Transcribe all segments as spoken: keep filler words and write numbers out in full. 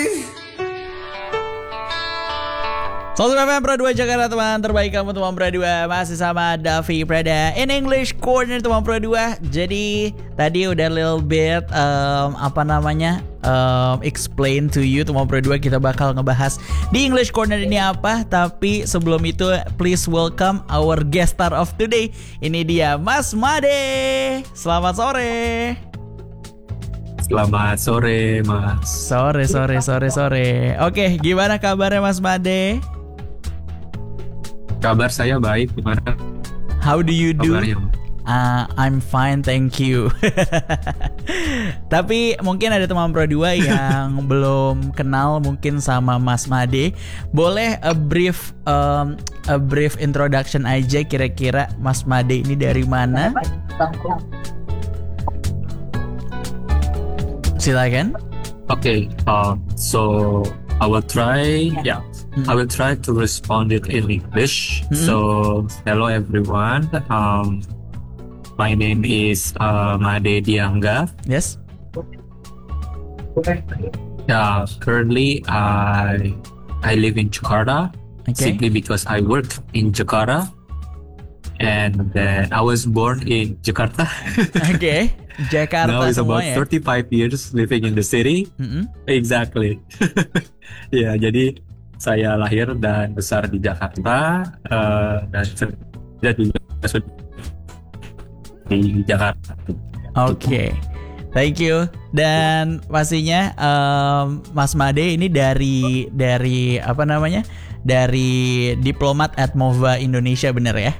seratus F M Pro dua Jakarta, teman terbaik kamu teman Pro dua. Masih sama Davi Prada in English Corner teman Pro dua. Jadi tadi udah little bit um, Apa namanya um, explain to you teman Pro dua. Kita bakal ngebahas di English Corner ini apa. Tapi sebelum itu please welcome our guest star of today. Ini dia Mas Made. Selamat sore. Selamat sore Mas. Sore sore sore sore. Oke, gimana kabarnya Mas Made? Kabar saya baik, gimana? How do you do? Kabarnya? Uh, I'm fine, thank you. Tapi mungkin ada teman Pro dua yang belum kenal mungkin sama Mas Made. Boleh a brief um, a brief introduction aja kira-kira Mas Made ini dari mana? Silakan. Okay, uh, so I will try. Yeah. I will try to respond it in English. Mm-hmm. So, hello everyone. Um, my name is uh, Made Diangga. Yes. Yeah. Currently, I I live in Jakarta. Okay. Simply because I work in Jakarta, and then I was born in Jakarta. Okay. Jakarta. Now it's about ya? thirty-five years living in the city. Mm-hmm. Exactly. Ya, yeah, jadi saya lahir dan besar di Jakarta uh, dan saya juga di Jakarta. Oke, okay. Thank you. Dan pastinya um, Mas Made ini dari dari apa namanya? Dari diplomat Atmova Indonesia, bener ya?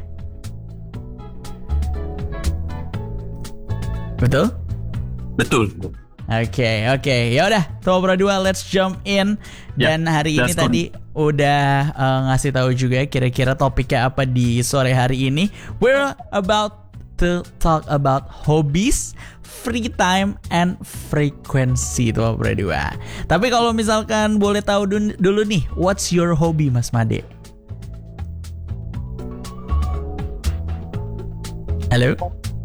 Betul? Betul. Oke, okay, oke. Okay. Ya udah, Teman Pro dua, let's jump in. Dan yeah, hari ini tadi udah uh, ngasih tahu juga kira-kira topiknya apa di sore hari ini. We're about to talk about hobbies, free time, and frequency, Teman Pro dua. Tapi kalau misalkan boleh tahu dun- dulu nih, what's your hobby, Mas Made? Halo?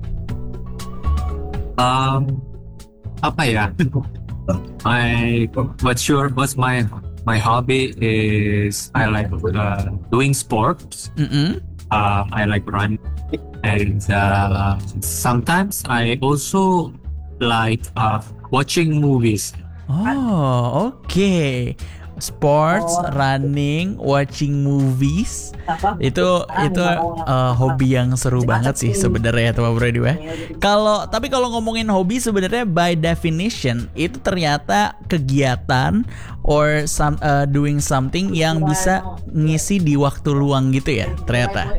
Um, apa ya? I what's your what's my my hobby is I like uh, doing sports. Mm-hmm. Uh, I like running, and uh, sometimes I also like uh, watching movies. Oh, oke. Okay. Sports, running, watching movies. Itu itu uh, hobi yang seru banget sih sebenarnya teman Pro dua. Kalau tapi kalau ngomongin hobi sebenarnya by definition itu ternyata kegiatan or some, uh, doing something yang bisa ngisi di waktu luang gitu ya ternyata.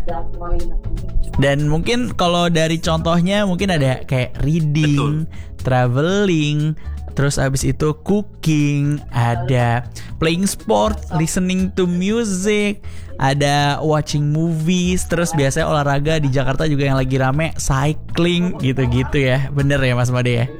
Dan mungkin kalau dari contohnya mungkin ada kayak reading, betul, traveling, terus abis itu cooking, ada playing sport, listening to music, ada watching movies, terus biasanya olahraga di Jakarta juga yang lagi rame cycling gitu-gitu ya. Bener ya Mas Made ya?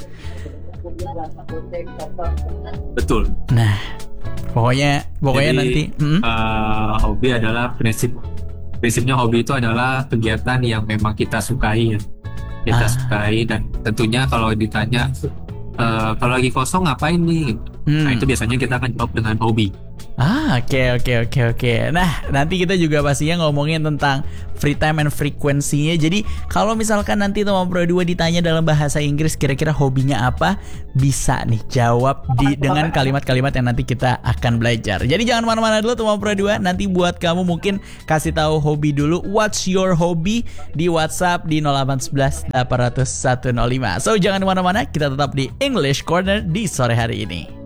Betul. Nah, pokoknya pokoknya Jadi, nanti hmm? uh, hobi adalah prinsip prinsipnya hobi itu adalah kegiatan yang memang kita sukai ya. Kita ah. sukai dan tentunya kalau ditanya Uh, kalau lagi kosong ngapain nih? Hmm. Nah itu biasanya kita akan jawab dengan hobi. Ah oke okay, oke okay, oke okay, oke. Okay. Nah nanti kita juga pastinya ngomongin tentang free time and frekuensinya. Jadi kalau misalkan nanti teman Pro dua ditanya dalam bahasa Inggris kira-kira hobinya apa, bisa nih jawab di dengan kalimat-kalimat yang nanti kita akan belajar. Jadi jangan mana-mana dulu teman Pro dua. Nanti buat kamu mungkin kasih tahu hobi dulu. What's your hobby di WhatsApp di nol delapan satu satu delapan nol satu nol lima. So jangan mana-mana, kita tetap di English Corner di sore hari ini.